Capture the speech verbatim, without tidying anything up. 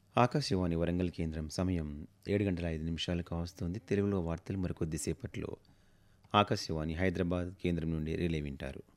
ఆకాశవాణి వరంగల్ కేంద్రం సమయం ఏడు గంటల ఐదు నిమిషాలకు వస్తుంది. తెలుగులో వార్తలు మరికొద్దిసేపట్లో ఆకాశవాణి హైదరాబాద్ కేంద్రం నుండి రిలే వింటారు.